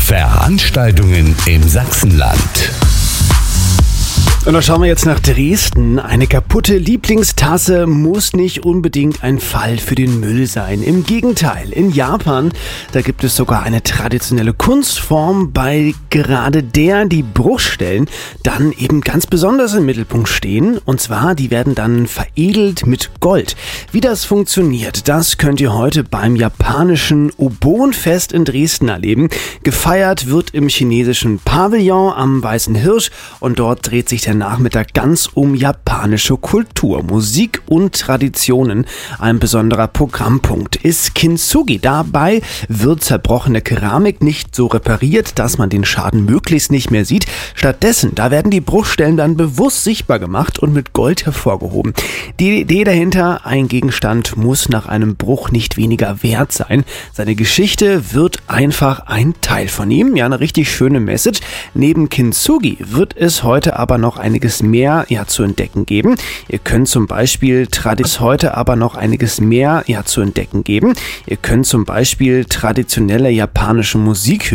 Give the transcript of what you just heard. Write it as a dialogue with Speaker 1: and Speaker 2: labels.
Speaker 1: Veranstaltungen im Sachsenland.
Speaker 2: Und da schauen wir jetzt nach Dresden. Eine kaputte Lieblingstasse muss nicht unbedingt ein Fall für den Müll sein. Im Gegenteil, in Japan, da gibt es sogar eine traditionelle Kunstform, bei gerade der die Bruchstellen dann eben ganz besonders im Mittelpunkt stehen. Und zwar, die werden dann veredelt mit Gold. Wie das funktioniert, das könnt ihr heute beim japanischen Obon-Fest in Dresden erleben. Gefeiert wird im chinesischen Pavillon am Weißen Hirsch und dort dreht sich der Nachmittag ganz um japanische Kultur, Musik und Traditionen. Ein besonderer Programmpunkt ist Kintsugi. Dabei wird zerbrochene Keramik nicht so repariert, dass man den Schaden möglichst nicht mehr sieht. Stattdessen, da werden die Bruchstellen dann bewusst sichtbar gemacht und mit Gold hervorgehoben. Die Idee dahinter, ein Gegenstand muss nach einem Bruch nicht weniger wert sein. Seine Geschichte wird einfach ein Teil von ihm. Ja, eine richtig schöne Message. Neben Kintsugi wird es heute aber noch einiges mehr zu entdecken geben. Ihr könnt zum Beispiel traditionelle japanische Musik hören.